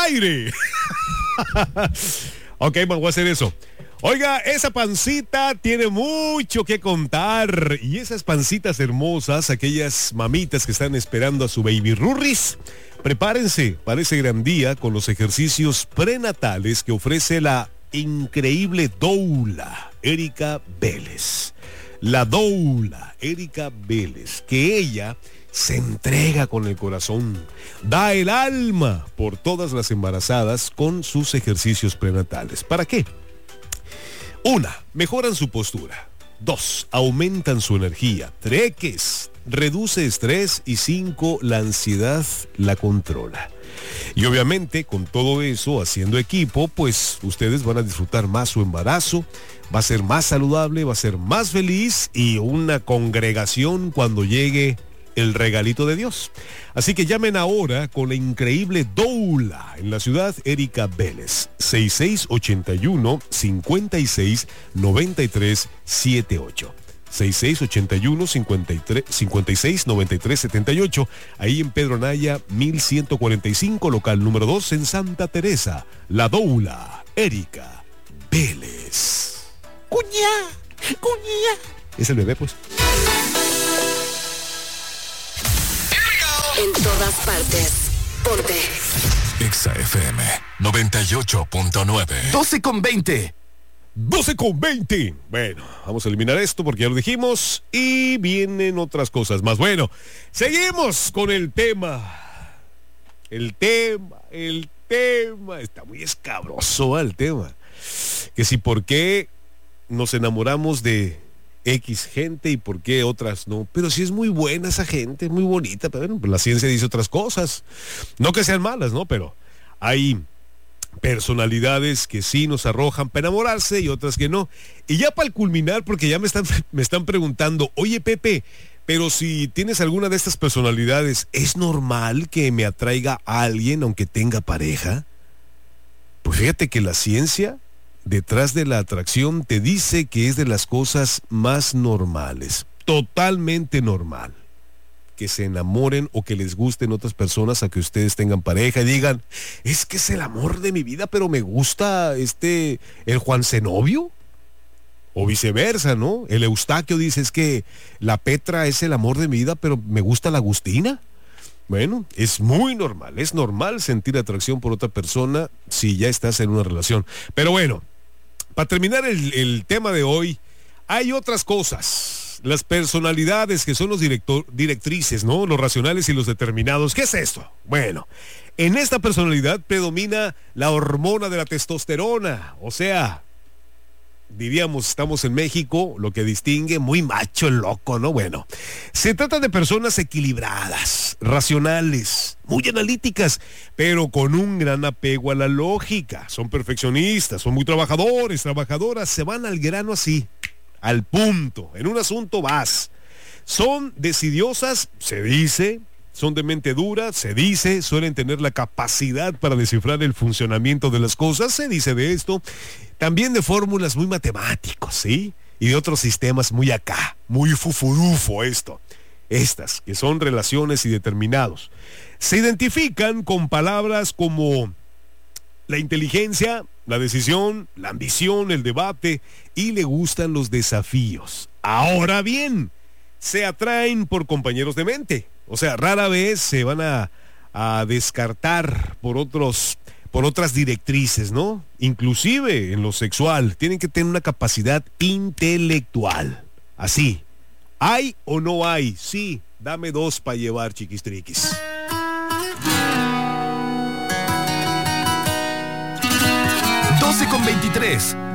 aire. Ok, voy a hacer eso. Oiga, esa pancita tiene mucho que contar. Y esas pancitas hermosas, aquellas mamitas que están esperando a su baby rurris, prepárense para ese gran día con los ejercicios prenatales que ofrece la increíble doula Erika Vélez. La doula Erika Vélez, que ella se entrega con el corazón, da el alma por todas las embarazadas con sus ejercicios prenatales. ¿Para qué? 1. Mejoran su postura. 2. Aumentan su energía. 3. Reduce estrés. Y 5. La ansiedad la controla. Y obviamente con todo eso, haciendo equipo, pues ustedes van a disfrutar más su embarazo, va a ser más saludable, va a ser más feliz y una congregación cuando llegue el regalito de Dios. Así que llamen ahora con la increíble doula en la ciudad, Erika Vélez, 6681-569378. 6681-569378, ahí en Pedro Anaya, 1145, local número 2 en Santa Teresa. La doula Erika Vélez. ¡Cuñá! ¡Cuñá! Es el bebé, pues. En todas partes. Ponte. Exa FM 98.9. 12:20. 12:20. Bueno, vamos a eliminar esto porque ya lo dijimos y vienen otras cosas más. Bueno, seguimos con el tema. El tema. Está muy escabroso el tema. Que si por qué nos enamoramos de X gente y por qué otras no. Pero sí es muy buena esa gente, muy bonita, pero bueno, la ciencia dice otras cosas. No que sean malas, ¿no? Pero hay personalidades que sí nos arrojan para enamorarse y otras que no. Y ya para culminar, porque ya me están preguntando, oye Pepe, pero si tienes alguna de estas personalidades, ¿es normal que me atraiga a alguien aunque tenga pareja? Pues fíjate que la ciencia detrás de la atracción te dice que es de las cosas más normales, totalmente normal, que se enamoren o que les gusten otras personas a que ustedes tengan pareja y digan, es que es el amor de mi vida, pero me gusta el Juan Zenobio, o viceversa, ¿no? El Eustaquio dice, es que la Petra es el amor de mi vida, pero me gusta la Agustina. Bueno, es muy normal, es normal sentir atracción por otra persona si ya estás en una relación. Pero bueno, para terminar el tema de hoy, hay otras cosas. Las personalidades que son los directrices, ¿no? Los racionales y los determinados. ¿Qué es esto? Bueno, en esta personalidad predomina la hormona de la testosterona. O sea, diríamos, estamos en México, lo que distingue muy macho el loco, ¿no? Bueno, se trata de personas equilibradas, racionales, muy analíticas, pero con un gran apego a la lógica. Son perfeccionistas, son muy trabajadores, trabajadoras, se van al grano así, al punto, en un asunto vas. Son decidiosas, se dice, son de mente dura, se dice, suelen tener la capacidad para descifrar el funcionamiento de las cosas, se dice de esto. También de fórmulas muy matemáticos, ¿sí? Y de otros sistemas muy acá, muy fufurufo esto. Estas, que son relaciones y determinados. Se identifican con palabras como la inteligencia, la decisión, la ambición, el debate, y le gustan los desafíos. Ahora bien, se atraen por compañeros de mente. O sea, rara vez se van a descartar por otras directrices, ¿no? Inclusive en lo sexual, tienen que tener una capacidad intelectual. Así, ¿hay o no hay? Sí, dame 2 para llevar, chiquistriquis. 12:23.